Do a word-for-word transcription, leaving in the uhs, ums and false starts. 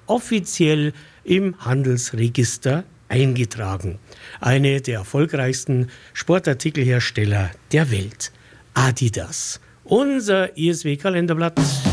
offiziell im Handelsregister eingetragen. Eine der erfolgreichsten Sportartikelhersteller der Welt, Adidas. Unser I S W-Kalenderblatt.